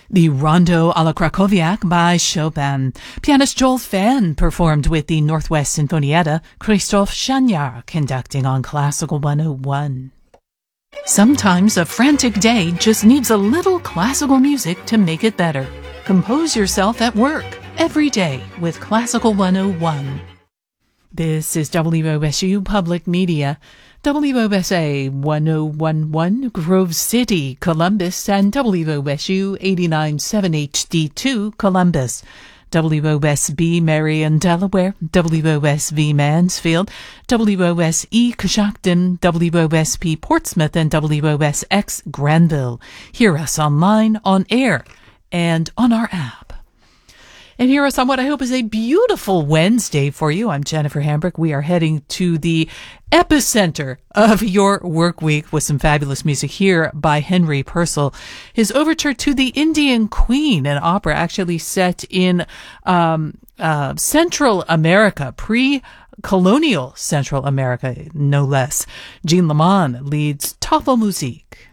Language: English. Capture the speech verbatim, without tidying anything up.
The Rondo alla Krakowiak by Chopin. Pianist Joel Fan performed with the Northwest Sinfonietta, Christoph Chaniard conducting on Classical one oh one. Sometimes a frantic day just needs a little classical music to make it better. Compose yourself at work every day with Classical one oh one. This is W O S U Public Media, W O S A one oh one point one Grove City, Columbus, and W O S U eighty-nine point seven H D two Columbus, W O S B Marion, Delaware, W O S V Mansfield, W O S E Coshocton, W O S P Portsmouth, and W O S X Granville. Hear us online, on air, and on our app. And hear us on what I hope is a beautiful Wednesday for you. I'm Jennifer Hambrick. We are heading to the epicenter of your work week with some fabulous music here by Henry Purcell. His overture to the Indian Queen, an opera actually set in um, uh, Central America, pre-colonial Central America, no less. Jean Lamont leads Tafelmusik.